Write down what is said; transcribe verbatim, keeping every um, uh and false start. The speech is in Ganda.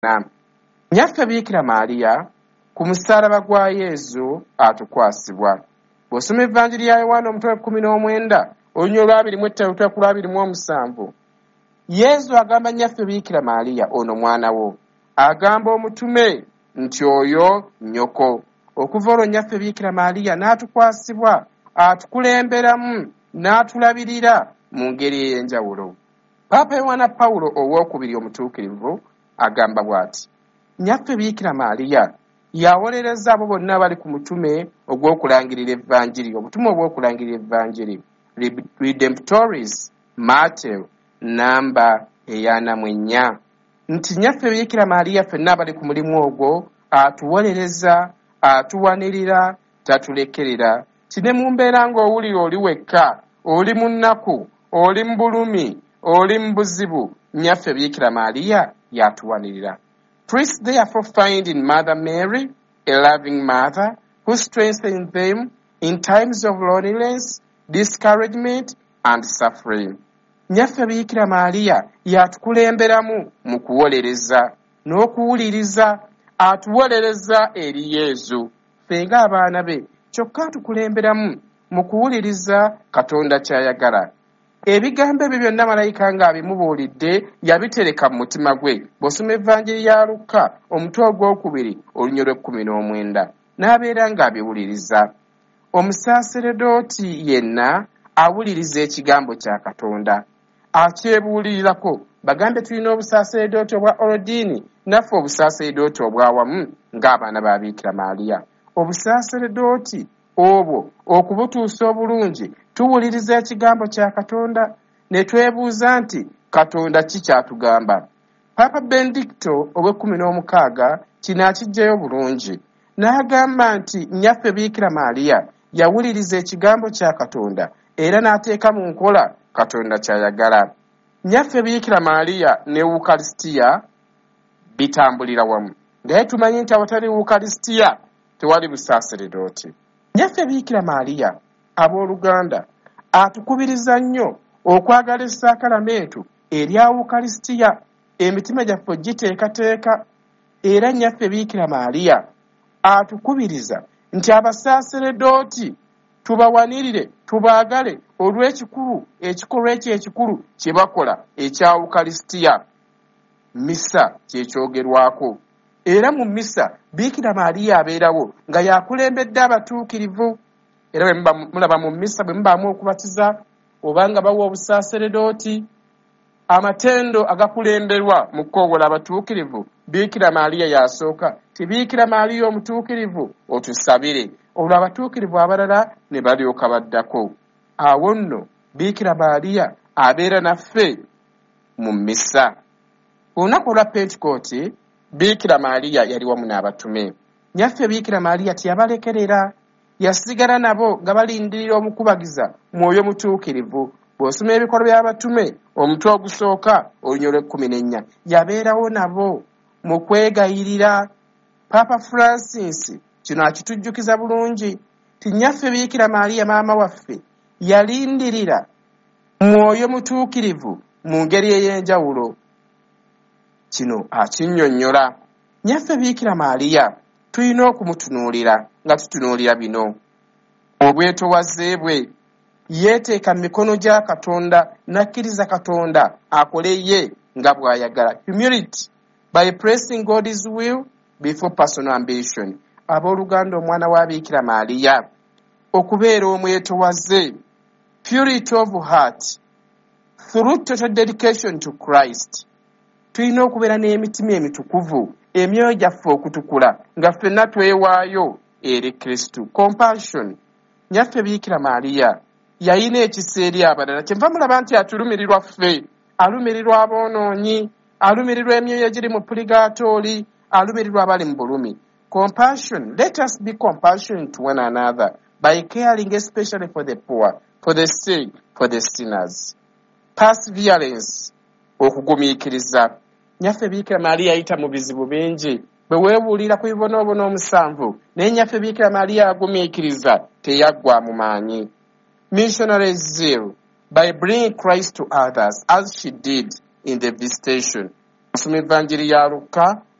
Na Nyaffe Biikira Maria ku musaalaba gwa Yesu atukwasibwa. Bw'osoma Evvanjiri ya Yohaana omutwe kkumi n'omwenda olunywa olwabiri mu ttaano olutula ku lwabiri mu omusanvu, Yesu agamba Nyaffe Biikira Maria ono mwana wo, agamba omutume nti oyo nnyoko. Okuva olwo Nyaffe Biikira Maria n'atukwasibwa, atukulemberamu n'atulabirira mu ngeri ey'enjawulo. Paapa Yohaana Pawulo owookubiri omutuukirivu agamba bw'ati: Nyaffe Biikira Maria yawolereza abo bonna abali ku mutume ogw'okulangirira evvanjiri, obutume obw'okulangirira evvanjiri, Redemptoris Mater namba eyana mu ennya, nti Nyaffe Biikira Maria ffenna abali ku mulimu ogwo atuwolereza, atuwanirira, tatulekerera. Kine mu mbeera ng'owulira oli wekka, oli mu nnaku, oli mu bulumi, oli mu buzibu, Nyaffe Biikira Maria yatuwanirira. Priests therefore find in Mother Mary a loving mother who strengthens them in times of loneliness, discouragement and suffering. Nyaffe Biikira Maria yatukulemberamu mu kuwolereza n'okuwuliriza, atuwolereza eri Yesu ffe ng'abaana be, kyokka atukulemberamu mu kuwuliriza Katonda ky'ayagala. Ebigambo ebyo byonna malayika ng'abimubuulidde yabitereka mu mutima gwe. Bw'osoma Evvanjiri ya Luka omutwe ogwokubiri olunywa lw'ekkumi n'omwenda n'abeera ng'abiwuliriza. Omusaaseredooti yenna awuliriza ekigambo kya Katonda, akyebuulirirako. Bagambe tulina obusaaseredooti obwa Olodiini, naffe obusaaseredooti obwawamu ng'abaana ba Biikira Maria. Obusaaseredooti obwo okubutuusa obulungi, tuwuliriza ekigambo kya Katonda ne twebuuza nti Katonda ki kyatugamba. Paapa Benedicto ow'ekkumi n'omukaaga kino akiggyayo bulungi, n'agamba nti Nyaffe Biikira Maria yawuliriza ekigambo kya Katonda era n'ateeka mu nkola Katonda ky'ayagala. Nyaffe Biikira Maria ne Wukalisitiya bitambulira wamu, naye tumanyi nti awatali Wukalisitiya tewali busaaseredooti. Nyaffe Biikira Maria, abooluganda, atukubiriza nnyo okwagala essaakalamentu erya Wukalisitiya, emitima gyaffe giteekateeka. Era Nyaffe Biikira Maria atukubiriza nti abasaaseredooti tubawanirire, tubaagale olw'ekikulu ekikolwa ekyo ekikulu kye bakola ekya Wukalisitiya. Misa kyekyogerwako, era mu misa Biikira Maria abeerawo nga yakulembedde abatuukirivu. Era bwe mulaba mu misa bwe mubaamu okubatiza oba nga bawa obusaaseredooti, amatendo agakulemberwa mu kukoowola abatuukirivu, Biikira Maria yasooka. Ti Biikira Maria omutuukirivu otusabire, olwo abatuukirivu abalala ne balyoka baddako. Awo nno Biikira Maria abeera naffe mu misa. Olunaku olwa Pentekooti Biikira Maria yali wamu n'abatume. Nyaffe Biikira Maria tiyabalekerera, yasigala nabo nga balindirira omukubagiza Mwoyo Mutuukirivu. Bw'osoma ebikolwa by'abatume omutwe ogusooka olunywa olw'ekkumi n'ennya, yabeerawo nabo mu kwegayirira. Papa Francis kino akitujjukiza bulungi ti Nyaffe Biikira Maria maama waffe yalindirira Mwoyo Mutuukirivu mu ngeri ey'enjawulo. Kino akinnyonnyola. Nyaffe Biikira Maria tulina okumutunuulira nga tutunuulira bino: obwetowaze bwe, yeeteeka mu mikono gya Katonda n'akkiriza Katonda akole ye nga bw'ayagala. Humility by pressing God's will before personal ambition. Abooluganda, omwana wa Biikira Maria okubeera omwetowaze, purity of heart through total dedication to Christ. Tulina okubeera n'emitima emitukuvu, emyoyo gyaffe okutukula nga ffenna twewaayo eri Kristo. Compassion. Nyaffe Biikira Maria yayina ekisa eri abalala, kyenva mulaba nti atulumirirwa ffe, alumirirwa aboonoonyi, alumirirwa emyoyo egiri mu purigatooli, alumirirwa abali mu bulumi. Compassion. Let us be compassionate to one another by caring especially for the poor, for the sick, for the sinners. Perseverance. Okugumiikiriza. Nyaffe Biikira Maria yayita mu bizibu bingi. Bwe weebuulira ku bibonoobono omusanvu, naye Nyaffe Biikira Maria agumiikiriza, teyaggwa mu maanyi. Missionary zeal by bringing Christ to others as she did in the visitation. Nsoma Evvanjiri ya Luka